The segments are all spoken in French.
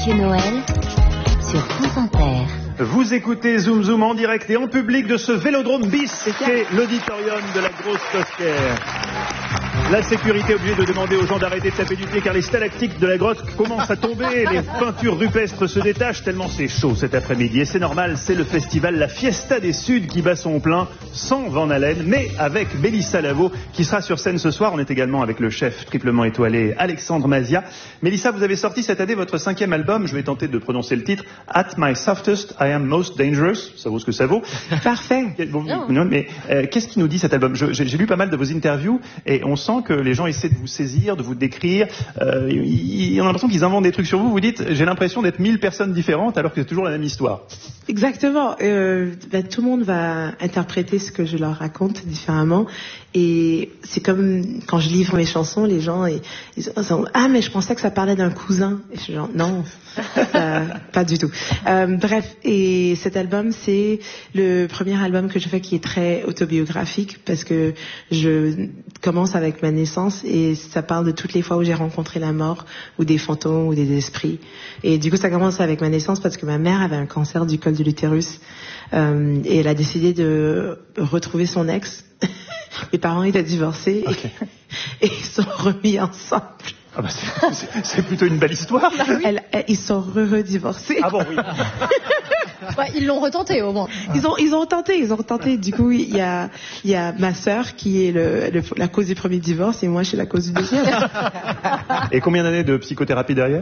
Monsieur Noël sur France Inter. Vous écoutez Zoom Zoom en direct et en public de ce Vélodrome bis qu'est l'auditorium de la Grosse Cosquer. La sécurité est obligée de demander aux gens d'arrêter de taper du pied car les stalactites de la grotte commencent à tomber, les peintures rupestres se détachent tellement c'est chaud cet après-midi. Et c'est normal, c'est le festival La Fiesta des Suds qui bat son plein, sans Van Halen, mais avec Mélissa Lavo qui sera sur scène ce soir. On est également avec le chef triplement étoilé Alexandre Mazia. Mélissa, vous avez sorti cette année votre 5e album, je vais tenter de prononcer le titre, At My Softest, I Am Most Dangerous. Ça vaut ce que ça vaut. Parfait. Non, mais qu'est-ce qu'il nous dit cet album? J'ai lu pas mal de vos interviews et on sent que les gens essaient de vous saisir, de vous décrire. On a l'impression qu'ils inventent des trucs sur vous. Vous dites, j'ai l'impression d'être 1000 personnes différentes alors que c'est toujours la même histoire. Exactement. Tout le monde va interpréter ce que je leur raconte différemment. Et c'est comme quand je livre mes chansons, les gens ils sont ah mais je pensais que ça parlait d'un cousin. Et je suis genre non, pas du tout. Bref, et cet album c'est le premier album que je fais qui est très autobiographique parce que je commence avec ma naissance et ça parle de toutes les fois où j'ai rencontré la mort ou des fantômes ou des esprits. Et du coup ça commence avec ma naissance parce que ma mère avait un cancer du col de l'utérus et elle a décidé de retrouver son ex. Mes parents étaient divorcés et ils sont remis ensemble. Ah bah c'est plutôt une belle histoire. Ils sont redivorcés. Ah bon, oui. Ouais, ils l'ont retenté au moins. Ils ont tenté. Du coup, il y a ma sœur qui est la cause du premier divorce et moi je suis la cause du deuxième. Et combien d'années de psychothérapie derrière?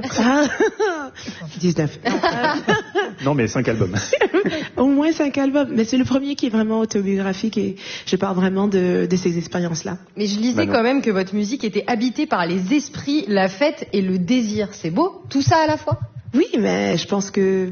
19. Non mais 5 albums. Au moins 5 albums. Mais c'est le premier qui est vraiment autobiographique et je parle vraiment de ces expériences-là. Mais je lisais quand même que votre musique était habitée par les esprits, la fête et le désir. C'est beau, tout ça à la fois? Oui, mais je pense que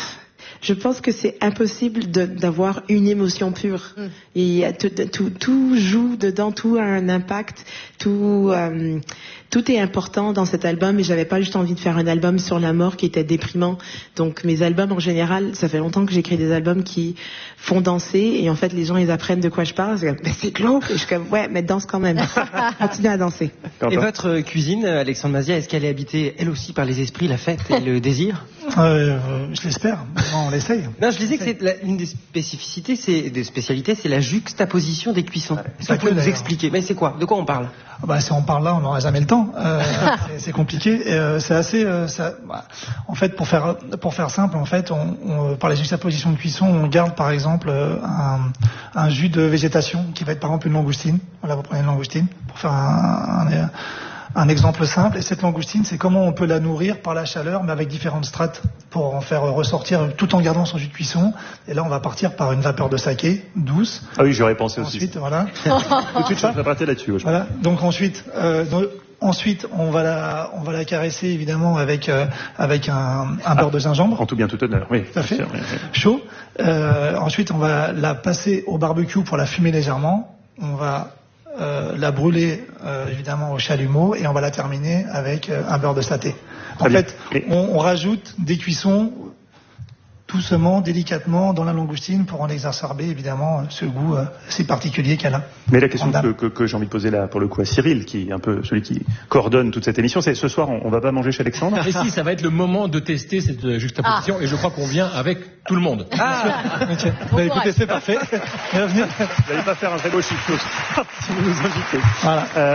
c'est impossible d'avoir une émotion pure. Et tout joue dedans, tout a un impact, tout est important dans cet album et j'avais pas juste envie de faire un album sur la mort qui était déprimant. Donc mes albums en général, ça fait longtemps que j'écris des albums qui font danser et en fait les gens ils apprennent de quoi je parle. C'est comme, mais c'est glauque. Et je suis comme, ouais, mais danse quand même. Continue à danser. Et votre cuisine, Alexandre Mazia, est-ce qu'elle est habitée elle aussi par les esprits, la fête et le désir? Je l'espère. On l'essaye. Non, je disais que c'est une des spécificités, c'est la juxtaposition des cuissons. Est-ce que vous pouvez nous expliquer? Mais c'est quoi? De quoi on parle? Si on parle là, on n'aura jamais le temps. C'est compliqué. C'est assez. En fait, pour faire simple, en fait, par la juxtaposition de cuisson, on garde par exemple un jus de végétation qui va être par exemple une langoustine. Voilà, vous prenez une langoustine pour faire un exemple simple, et cette langoustine, c'est comment on peut la nourrir par la chaleur, mais avec différentes strates, pour en faire ressortir tout en gardant son jus de cuisson. Et là, on va partir par une vapeur de saké, douce. Ah oui, j'aurais pensé aussi. Ensuite, voilà. Tout de suite, je vais partir là-dessus. Voilà. Donc ensuite, on va la caresser évidemment avec un beurre de gingembre. En tout bien tout honneur, oui. Tout à fait. Sûr, oui. Chaud. Ensuite, on va la passer au barbecue pour la fumer légèrement. On va la brûler évidemment au chalumeau et on va la terminer avec un beurre de saté. En fait, on rajoute des cuissons doucement, délicatement dans la langoustine pour en exacerber évidemment ce goût si particulier qu'elle a. Mais la question que j'ai envie de poser là pour le coup à Cyril, qui est un peu celui qui coordonne toute cette émission, c'est ce soir on va pas manger chez Alexandre? Mais si, ça va être le moment de tester cette juxtaposition et je crois qu'on vient avec tout le monde. Okay. Bah, écoutez, c'est parfait. Bienvenue. Vous n'allez pas faire un très beau chiffre si vous nous invitez. Voilà.